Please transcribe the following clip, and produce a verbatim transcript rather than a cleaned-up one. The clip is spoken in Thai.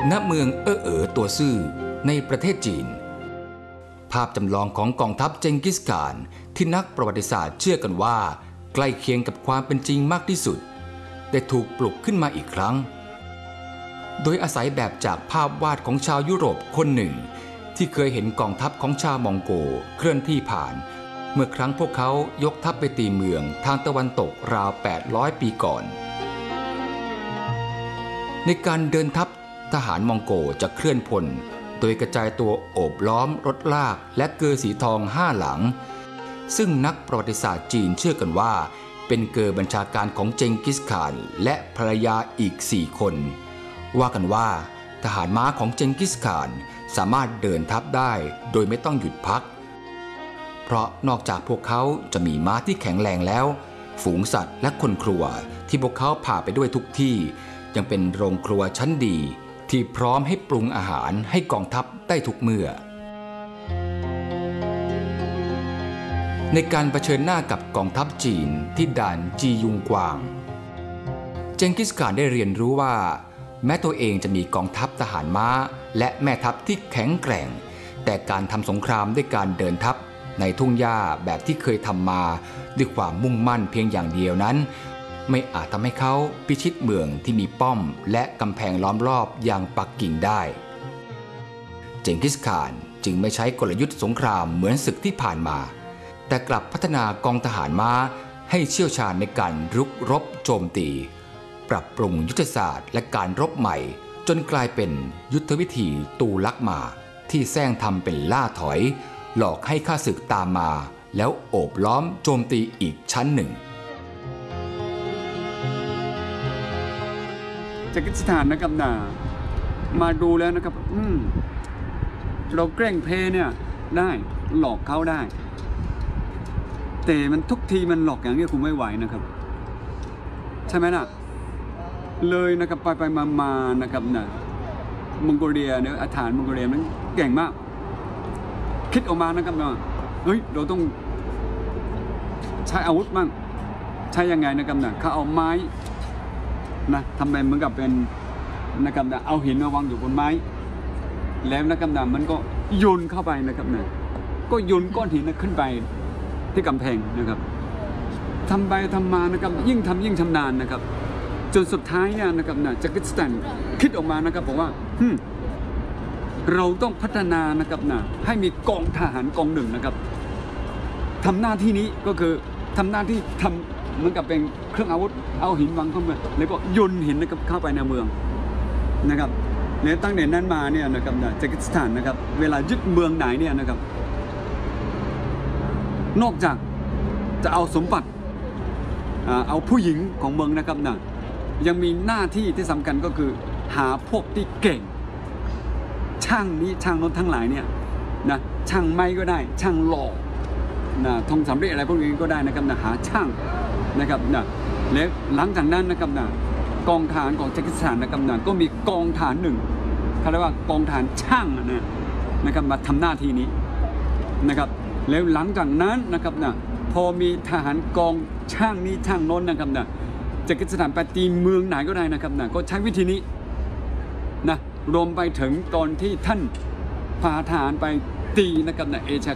ณเมืองเอ๋อเอ๋อตัวซื่อในประเทศจีนภาพจำลองของกองทัพเจงกิสข่านที่นักประวัติศาสตร์เชื่อกันว่าใกล้เคียงกับความเป็นจริงมากที่สุดได้ถูกปลุกขึ้นมาอีกครั้งโดยอาศัยแบบจากภาพวาดของชาวยุโรปคนหนึ่งที่เคยเห็นกองทัพของชาวมองโกเคลื่อนที่ผ่านเมื่อครั้งพวกเขายกทัพไปตีเมืองทางตะวันตกราวแปดร้อยปีก่อนในการเดินทัพทหารมองโกจะเคลื่อนพลโดยกระจายตัวโอบล้อมรถลากและเกอสีทองห้าหลังซึ่งนักประวัติศาสตร์จีนเชื่อกันว่าเป็นเกอบัญชาการของเจงกิสข่านและภรรยาอีกสี่คนว่ากันว่าทหารม้าของเจงกิสข่านสามารถเดินทัพได้โดยไม่ต้องหยุดพักเพราะนอกจากพวกเขาจะมีม้าที่แข็งแรงแล้วฝูงสัตว์และคนครัวที่พวกเขาพาไปด้วยทุกที่ยังเป็นโรงครัวชั้นดีที่พร้อมให้ปรุงอาหารให้กองทัพได้ทุกเมื่อในการเผชิญหน้ากับกองทัพจีนที่ด่านจียุงกวางเจงกิสข่านได้เรียนรู้ว่าแม้ตัวเองจะมีกองทัพทหารม้าและแม่ทัพที่แข็งแกร่งแต่การทำสงครามด้วยการเดินทัพในทุ่งหญ้าแบบที่เคยทำมาด้วยความมุ่งมั่นเพียงอย่างเดียวนั้นไม่อาจทำให้เขาพิชิตเมืองที่มีป้อมและกำแพงล้อมรอบอย่างปักกิ่งได้เจงกิสข่านจึงไม่ใช้กลยุทธ์สงครามเหมือนศึกที่ผ่านมาแต่กลับพัฒนากองทหารม้าให้เชี่ยวชาญในการรุกรบโจมตีปรับปรุงยุทธศาสตร์และการรบใหม่จนกลายเป็นยุทธวิธีตูลักมาที่แซงทำเป็นล่าถอยหลอกให้ข้าศึกตามมาแล้วโอบล้อมโจมตีอีกชั้นหนึ่งเจงกิสข่านนะครับนะมาดูแล้วนะครับอืมเราแกล้งเพเนี่ยได้หลอกเขาได้แต่มันทุกทีมันหลอกอย่างนี้คุณไม่ไหวนะครับใช่ไหมนะเลยนะครับไปไปมามานะครับนะมองโกเลียเนี่ยอาถรรพ์มองโกเลียมันเก่งมากคิดออกมานะครับนะเฮ้ยเราต้องใช้อาวุธมั่งใช้ยังไงนะครับนะเขาเอาไม้นะทำเป็นเหมือนกับเป็นนะครับนะเอาหินมาวางอยู่บนไม้แล้วนะครับนะมันก็โยนเข้าไปนะครับนะก็โยนก้อนหินนะขึ้นไปที่กำแพงนะครับทำไปทำมานะครับยิ่งทำยิ่งชำนาญนะครับจนสุดท้ายเนี่ยนะครับนะเจงกิสข่านคิดออกมานะครับบอกว่าฮึเราต้องพัฒนานะครับนะให้มีกองทหารกองหนึ่งนะครับทำหน้าที่นี้ก็คือทำหน้าที่ทำเหมือนกับเป็นเครื่องอาวุธเอาหินวางเข้ามาแล้วก็โยนหินนะครับเข้าไปในเมืองนะครับแล้วตั้งแต่นั้นมาเนี่ยนะครับนะเจงกิสข่านนะครับเวลายึดเมืองไหนเนี่ยนะครับนอกจากจะเอาสมบัติเอาผู้หญิงของเมืองนะครับนะยังมีหน้าที่ที่สำคัญก็คือหาพวกที่เก่งช่างนี้ช่างโน้นทั้งหลายเนี่ยนะช่างไม้ก็ได้ช่างหล่อนะทองสำริดอะไรพวกนี้ก็ได้นะครับนะหาช่างนะครับนะแล้วหลังจากนั้นนะครับนะกองทหารของเจงกิสข่านนะครับนะก็มีกองทหารหนึ่งเขาเรียกว่ากองทหารช่างนะนะครับมาทำหน้าที่นี้นะครับแล้วหลังจากนั้นนะครับนะพอมีทหารกองช่างนี้ช่างโน้นนะครับนะเจงกิสข่านไปตีเมืองไหนก็ได้นะครับนะก็ใช้วิธีนี้นะรวมไปถึงตอนที่ท่านพาทหารไปตีนะครับนะเอเชีย